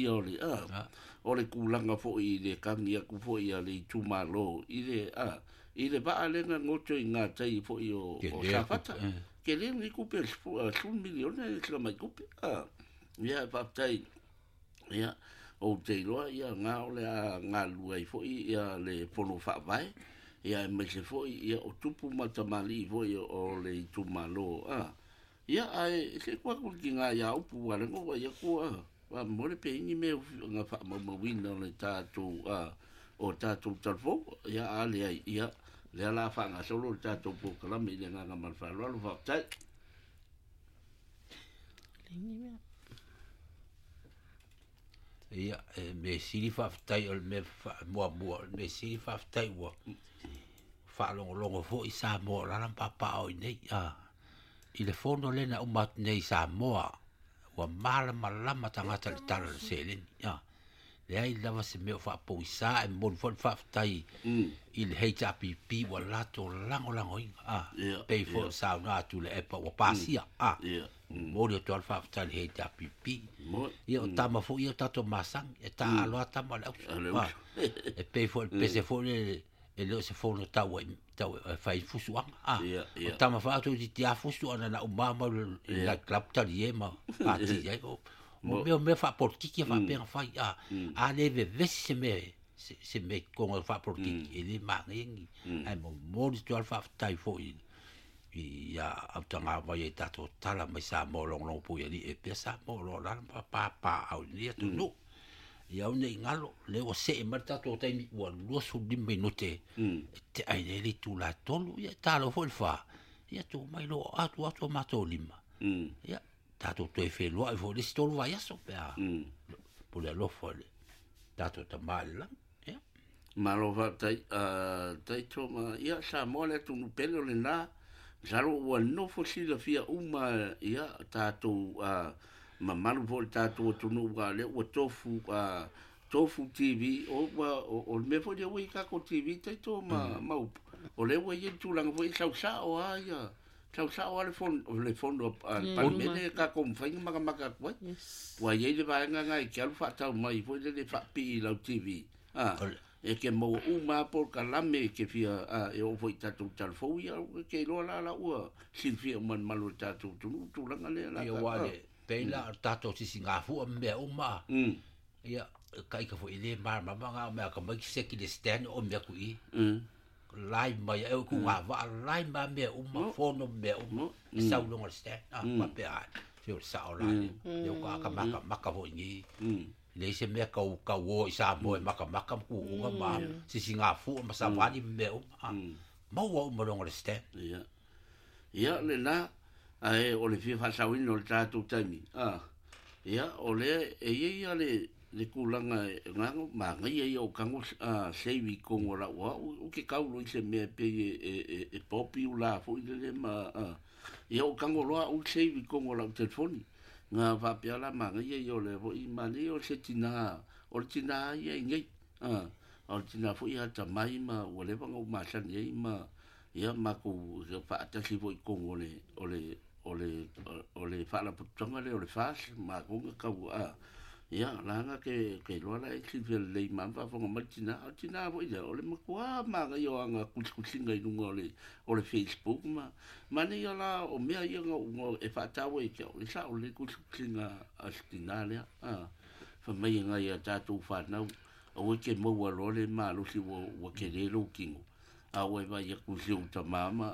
i ole o le kulanga fo i le kangia ku fo i le tumalo i le ba le ngoto i nga tai fo i o safata ke le ni ku pe 1 milion e le mai ku pe ia pa tai ia o te loa ia ngā ole a ngā lua i fo i le pono fa vai ia me se fo ia o tupu matamali fo i o le tumalo ia ai se kwa ku ki nga ia upu wale ngo ia ku wa mole pe ni me nga fa mo wina le tatu o tatu talfo ia ale ia le la fa nga solo tatu po kala me le nga mal fa lo fa tai ia me sili fa tai o me mo me sili fa tai wo fa longo fo i sa mo la papa o nei i le fono lena o mat nei Samoa wa malama tangata le tala le selen le ai lava se meo fa poisa e mon fon fa tai i le HRPP wa lato lango pay for sauna tu le epa wa pasia mo le to fa tai le HRPP ia o tama fo ia tato masang e ta alo tama le e pay for pese for le se fono tau fai fusuang o tama fa tu ti a fusu ana o mama la club tali ema ati ai o me fa portiki fa per fai a le vesse se me con fa portiki e le mangi ai mo di tu fa tai fo ia au tanga vai tato tala mai sa mo long pu ia e pesa mo lo la pa au ni tu no ia o nei ngalo le o se marta to tai mi wa lo su di minute te ai le tu la tolu ia talo fo fa ia tu mai lo atu mato lima ia tato to e fe lo ai fo le stolu vai aso pe po le lo fo le tato ta mala ia malo va tai to ma ia sa mo le tu pelo le na zaro wa no fo si la fia uma ia tato ma malu fo tato tunu ga le o tofu TV o me fo de wi ka ko TV te to ma o le wi tu lang fo sa o ya sa o le fondo pa me ka ko fai ma ko wa ye le ba nga ke al fa ta mai fo le fa pi la TV e ke mo uma por kalame ke fia e o fo tato tal fo ya ke lo la o sin fia man malu tato tu lang le la peila tato si Singapore me uma ia kai ka fo ile mar manga me ka mai se ki de stand o me ku i live mai e ku va live ma me uma fono me uma sa longa stand pa pe a se sa ora yo ka maka vo ni le se me ka wo sa mo maka ku unga ma si Singapore ma sa vani me ma wo mo longa stand ia le na ai o le fifa sawin o tatu tami ia o le ia le kulanga ngango ma ngai o kango sevi kongo la wa o ke kaulo se me pe e popi ula fo ile ma ia o kango lo o sevi kongo la telefoni nga va pia la ma ngai o le vo i mani o se tina ia ngai o tina fo ia tamai ma o le vanga o ma san ia ma ia ma ku fa ta si vo i kongo o le fala putonga le o le fas ma kunga ka ia langa ke lo la ki le man fa fonga matina vo ia o le makua ma ga yo anga kusinga i lunga o le Facebook ma ni la o mea ia ngo e fa ta we ke o sa o le kusinga astinale fa mai nga ia tatu fa na o ke mo wa lo le ma lo si wo ke le lo kingo a we va ia ku siu ta mama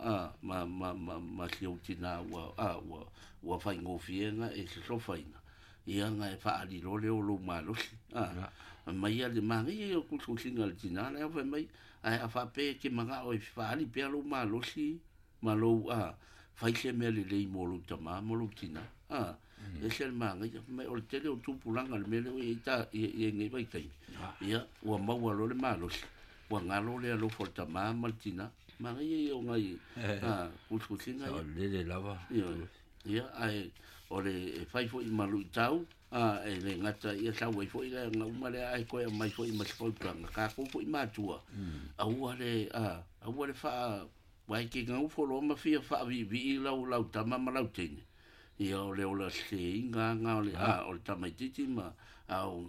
ma siu tina wa fa ngofienga e se so faina ia nga e fa ali lo le lo malo mai ia le mangi e ku singa tina na fa mai a fa pe ke manga o fa ali pe lo malo si malo fa se me le mo lo ta mama lo tina e se mangi mai o te le tu pulanga le me le ta e ngai vai kai ia wa ma wa lo le malo wa ngalo le lo forta mama tina ma ngai o ngai kusinga le lava ia ai o le fai fo i malu tau e le ngata ia sa wai fo i le nguma le ai ko mai fo i mas fo planga ka fo i matua au le fa wai ke ngau fo lo ma fia fa vi lau tama ma lau tene ia o le ola se inga le o le tamaititi ma au